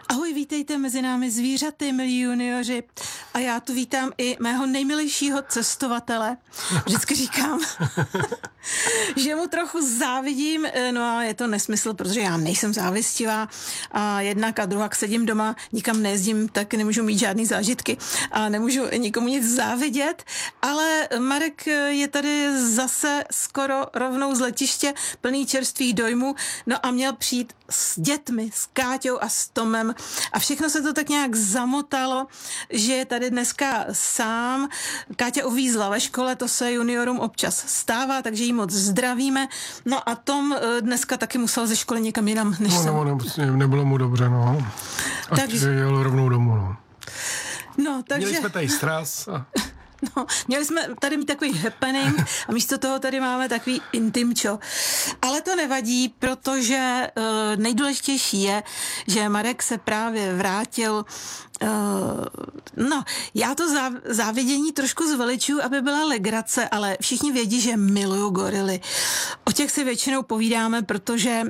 Ahoj, vítejte mezi námi zvířaty, milí junioři. A já tu vítám i mého nejmilejšího cestovatele. Vždycky říkám, že mu trochu závidím, no a je to nesmysl, protože já nejsem závistivá a jednak a druhak sedím doma, nikam nejezdím, tak nemůžu mít žádný zážitky a nemůžu nikomu nic závidět, ale Marek je tady zase skoro rovnou z letiště, plný čerstvých dojmů, no a měl přijít s dětmi, s Káťou a s Tomem a všechno se to tak nějak zamotalo, že je tady dneska sám. Káťa uvízla ve škole, to se juniorům občas stává, takže jí moc zdravíme. No a Tom dneska taky musel ze školy někam jinam, než nebylo mu dobře, no. Takže jel rovnou domů, no. No, takže... Měli jsme tady stres a... No, měli jsme tady mít takový happening a místo toho tady máme takový intimčo. Ale to nevadí, protože nejdůležitější je, že Marek se právě vrátil. No, já to závidění trošku zveličuju, aby byla legrace, ale všichni vědí, že miluju gorily. O těch si většinou povídáme, protože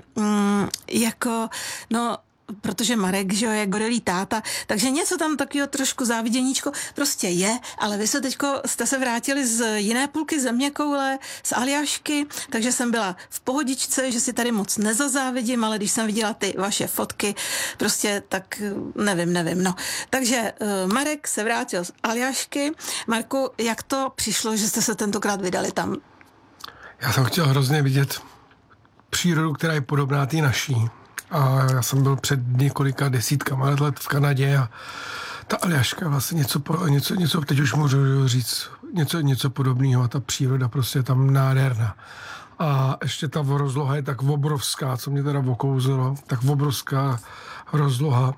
protože Marek, že jo, je gorilí táta, takže něco tam takového trošku záviděníčko prostě je, ale vy jste se vrátili z jiné půlky zeměkoule, z Aljašky, takže jsem byla v pohodičce, že si tady moc nezazávidím, ale když jsem viděla ty vaše fotky, prostě tak nevím, no. Takže Marek se vrátil z Aljašky. Marku, jak to přišlo, že jste se tentokrát vydali tam? Já jsem chtěl hrozně vidět přírodu, která je podobná té naší. A já jsem byl před několika desítkama let v Kanadě a ta Aljaška vlastně něco, teď už můžu říct, něco podobného a ta příroda prostě je tam nádherná. A ještě ta rozloha je tak obrovská, co mě teda okouzelo, tak obrovská rozloha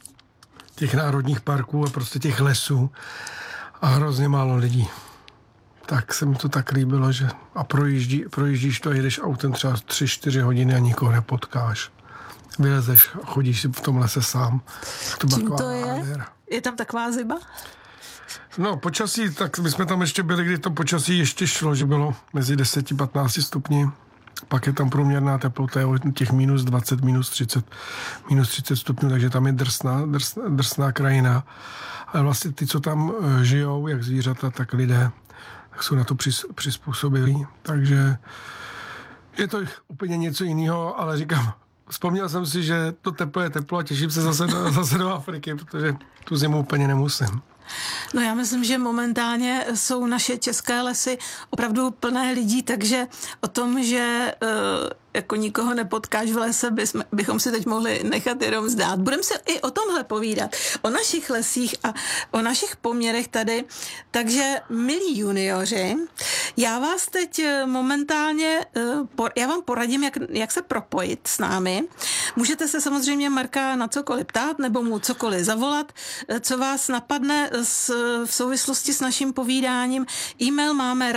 těch národních parků a prostě těch lesů a hrozně málo lidí. Tak se mi to tak líbilo, že a projíždíš to a jedeš autem třeba 3-4 hodiny a nikoho nepotkáš. Vylezeš, chodíš si v tom lese sám. Čím to je? Je tam taková zima? No, počasí, tak my jsme tam ještě byli, kdy to počasí ještě šlo, že bylo mezi 10-15 stupni. Pak je tam průměrná teplota těch minus 20, minus 30 stupňů, takže tam je drsná krajina. Ale vlastně ty, co tam žijou, jak zvířata, tak lidé, tak jsou na to přizpůsobilí. Takže je to úplně něco jiného, ale říkám, vzpomněl jsem si, že to teplo je teplo a těším se zase do Afriky, protože tu zimu úplně nemusím. No já myslím, že momentálně jsou naše české lesy opravdu plné lidí, takže o tom, že jako nikoho nepotkáš v lese, bychom si teď mohli nechat jenom zdát. Budeme se i o tomhle povídat, o našich lesích a o našich poměrech tady. Takže, milí junioři, já vás teď momentálně, já vám poradím, jak se propojit s námi. Můžete se samozřejmě Marka na cokoliv ptát, nebo mu cokoliv zavolat, co vás napadne v souvislosti s naším povídáním. E-mail máme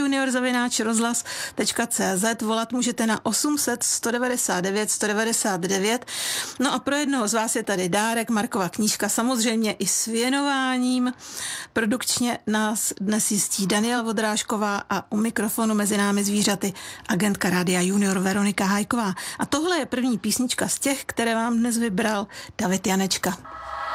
radiojunior@rozhlas.cz, volat můžete na 800 199 199. No a pro jednoho z vás je tady dárek, Markova knížka, samozřejmě i s věnováním. Produkčně nás dnes jistí Daniela Vodrážková a u mikrofonu mezi námi zvířaty agentka Rádia Junior Veronika Hájková. A tohle je první písnička z těch, které vám dnes vybral David Janečka.